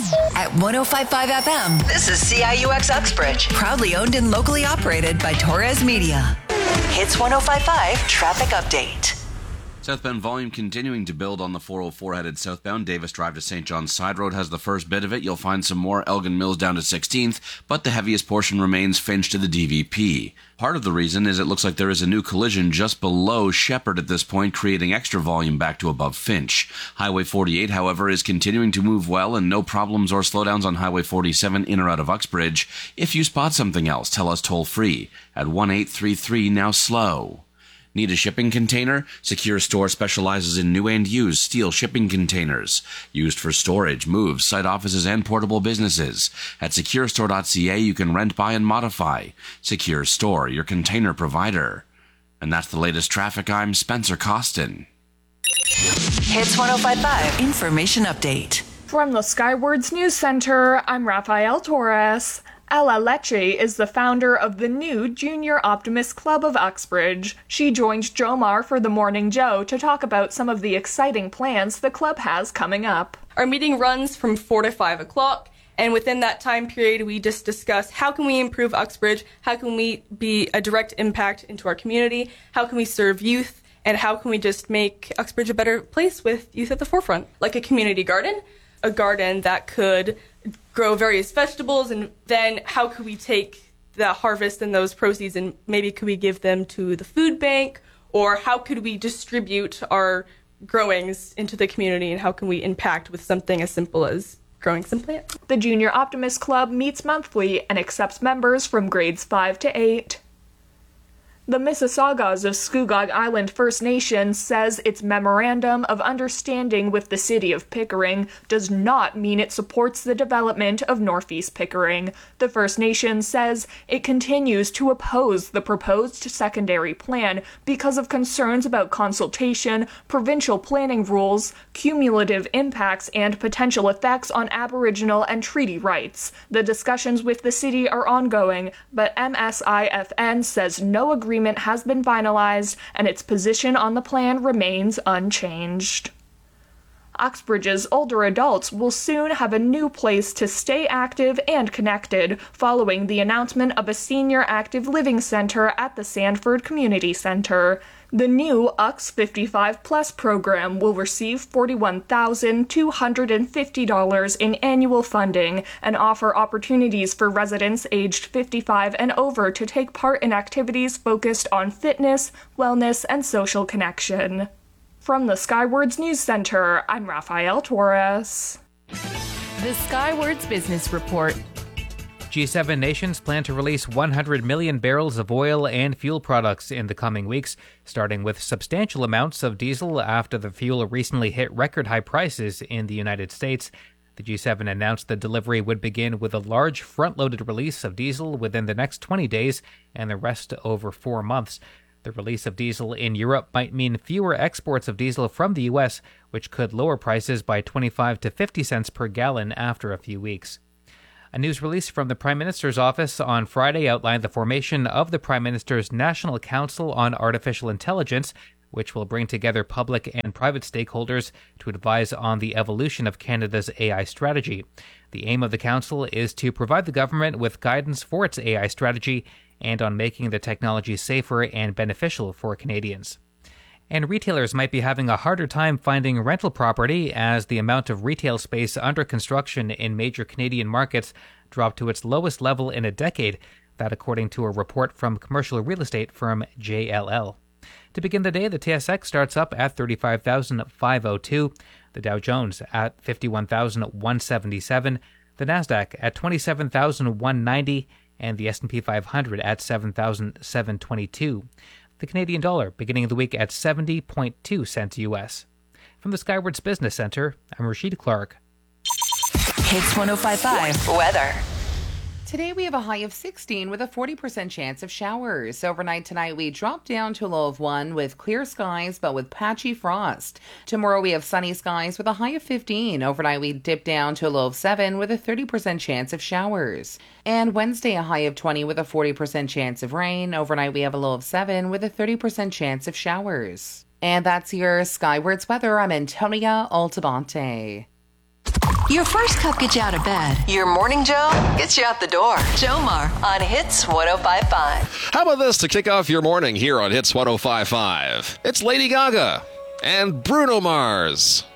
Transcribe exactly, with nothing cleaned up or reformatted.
At one oh five point five F M, this is C I U X Uxbridge. Proudly owned and locally operated by Torres Media. Hits one oh five point five Traffic Update. Southbound volume continuing to build on the four oh four headed southbound. Davis Drive to Saint John's Side Road has the first bit of it. You'll find some more Elgin Mills down to sixteenth, but the heaviest portion remains Finch to the D V P. Part of the reason is it looks like there is a new collision just below Shepherd at this point, creating extra volume back to above Finch. Highway forty-eight, however, is continuing to move well, and no problems or slowdowns on Highway forty-seven in or out of Uxbridge. If you spot something else, tell us toll-free at one eight three three now slow. Need a shipping container? Secure Store specializes in new and used steel shipping containers, used for storage, moves, site offices, and portable businesses. At secure store dot c a, you can rent, buy, and modify. Secure Store, your container provider. And that's the latest traffic. I'm Spencer Costin. Hits one oh five point five Information Update. From the Skywards News Center, I'm Rafael Torres. Ella Lecce is the founder of the new Junior Optimist Club of Uxbridge. She joined Jomar for the Morning Joe to talk about some of the exciting plans the club has coming up. Our meeting runs from four to five o'clock, and within that time period, we just discuss how can we improve Uxbridge, how can we be a direct impact into our community, how can we serve youth, and how can we just make Uxbridge a better place with youth at the forefront, like a community garden, a garden that could grow various vegetables, and then how could we take the harvest and those proceeds and maybe could we give them to the food bank, or how could we distribute our growings into the community, and how can we impact with something as simple as growing some plants. The Junior Optimist Club meets monthly and accepts members from grades five to eight. The Mississaugas of Scugog Island First Nation says its Memorandum of Understanding with the City of Pickering does not mean it supports the development of Northeast Pickering. The First Nation says it continues to oppose the proposed secondary plan because of concerns about consultation, provincial planning rules, cumulative impacts, and potential effects on Aboriginal and treaty rights. The discussions with the city are ongoing, but M S I F N says no agreement has been finalized and its position on the plan remains unchanged. Uxbridge's older adults will soon have a new place to stay active and connected following the announcement of a senior active living center at the Sandford Community Center. The new U X fifty-five plus program will receive forty-one thousand two hundred fifty dollars in annual funding and offer opportunities for residents aged fifty-five and over to take part in activities focused on fitness, wellness, and social connection. From the Skywards News Center, I'm Rafael Torres. The Skywards Business Report. G seven nations plan to release one hundred million barrels of oil and fuel products in the coming weeks, starting with substantial amounts of diesel after the fuel recently hit record-high prices in the United States. The G seven announced the delivery would begin with a large front-loaded release of diesel within the next twenty days and the rest over four months. The release of diesel in Europe might mean fewer exports of diesel from the U S, which could lower prices by twenty-five to fifty cents per gallon after a few weeks. A news release from the Prime Minister's office on Friday outlined the formation of the Prime Minister's National Council on Artificial Intelligence, which will bring together public and private stakeholders to advise on the evolution of Canada's A I strategy. The aim of the council is to provide the government with guidance for its A I strategy and on making the technology safer and beneficial for Canadians. And retailers might be having a harder time finding rental property as the amount of retail space under construction in major Canadian markets dropped to its lowest level in a decade, that according to a report from commercial real estate firm J L L. To begin the day, the T S X starts up at thirty-five thousand five hundred two, the Dow Jones at fifty-one thousand one hundred seventy-seven, the Nasdaq at twenty-seven thousand one hundred ninety, and the S and P five hundred at seven thousand seven hundred twenty-two. The Canadian dollar beginning the week at seventy point two cents U S. From the Skywards Business Center, I'm Rashid Clark. Hits one oh five point five Weather. Today we have a high of sixteen with a forty percent chance of showers. Overnight tonight we drop down to a low of one with clear skies but with patchy frost. Tomorrow we have sunny skies with a high of fifteen. Overnight we dip down to a low of seven with a thirty percent chance of showers. And Wednesday a high of twenty with a forty percent chance of rain. Overnight we have a low of seven with a thirty percent chance of showers. And that's your Skywards weather. I'm Antonia Altabante. Your first cup gets you out of bed. Your morning Joe gets you out the door. Jomar on Hits one oh five point five. How about this to kick off your morning here on Hits one oh five point five? It's Lady Gaga and Bruno Mars.